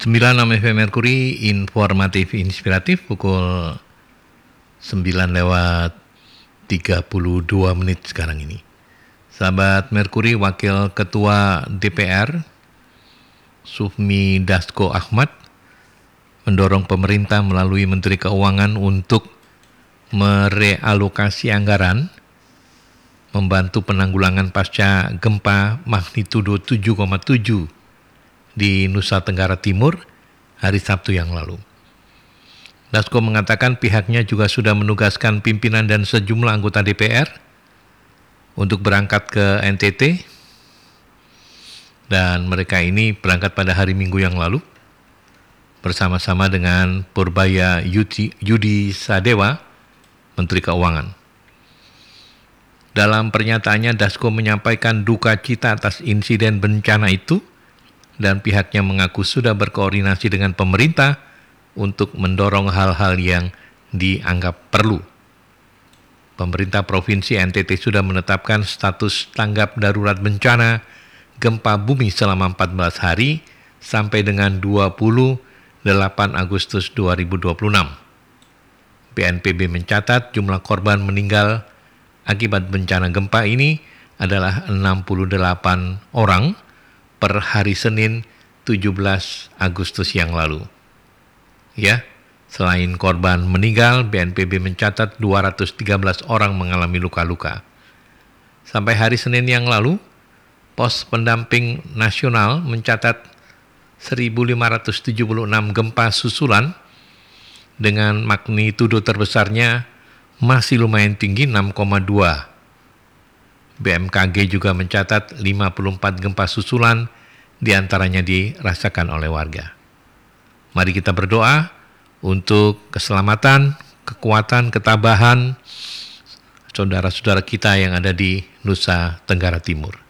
96 FM Merkuri, informatif inspiratif, pukul 9:32 sekarang ini. Sahabat Merkuri, Wakil Ketua DPR Sufmi Dasko Ahmad mendorong pemerintah melalui Menteri Keuangan untuk merealokasi anggaran membantu penanggulangan pasca gempa magnitudo 7,7 di Nusa Tenggara Timur hari Sabtu yang lalu. Dasko mengatakan pihaknya juga sudah menugaskan pimpinan dan sejumlah anggota DPR untuk berangkat ke NTT, dan mereka ini berangkat pada hari Minggu yang lalu bersama-sama dengan Purbaya Yudi Sadewa, Menteri Keuangan. Dalam pernyataannya, Dasko menyampaikan duka cita atas insiden bencana itu dan pihaknya mengaku sudah berkoordinasi dengan pemerintah untuk mendorong hal-hal yang dianggap perlu. Pemerintah Provinsi NTT sudah menetapkan status tanggap darurat bencana gempa bumi selama 14 hari sampai dengan 28 Agustus 2026. BNPB mencatat jumlah korban meninggal akibat bencana gempa ini adalah 68 orang per hari Senin 17 Agustus yang lalu. Ya, selain korban meninggal, BNPB mencatat 213 orang mengalami luka-luka. Sampai hari Senin yang lalu, Pos Pendamping Nasional mencatat 1.576 gempa susulan dengan magnitudo terbesarnya masih lumayan tinggi 6,2. BMKG juga mencatat 54 gempa susulan, diantaranya dirasakan oleh warga. Mari kita berdoa untuk keselamatan, kekuatan, ketabahan saudara-saudara kita yang ada di Nusa Tenggara Timur.